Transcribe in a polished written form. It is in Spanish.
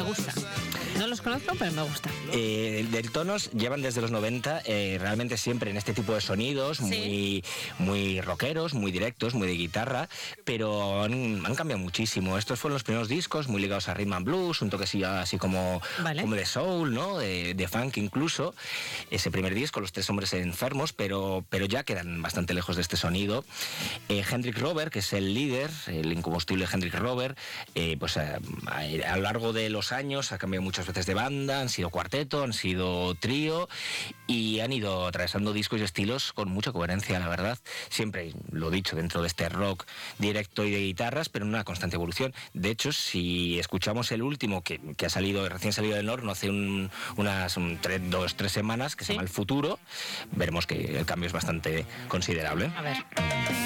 me gusta. No los conozco, pero me gusta. Deltonos llevan desde los 90 realmente siempre en este tipo de sonidos, ¿Sí? muy rockeros, muy directos, muy de guitarra, pero han cambiado muchísimo. Estos fueron los primeros discos, muy ligados a rhythm and blues, un toquecillo así como de soul, ¿no? De funk incluso. Ese primer disco, Los Tres Hombres Enfermos, pero ya quedan bastante lejos de este sonido. Hendrik Robert, que es el líder, el incombustible Hendrik Robert, pues a lo largo de los años ha cambiado muchas veces de banda, han sido cuarteto, han sido trío y han ido atravesando discos y estilos con mucha coherencia, la verdad. Siempre, lo he dicho, dentro de este rock directo y de guitarras, pero en una constante evolución. De hecho, si escuchamos el último que ha salido, recién salido del horno hace unas 2-3 semanas, que se llama El Futuro, veremos que el cambio es bastante considerable. A ver.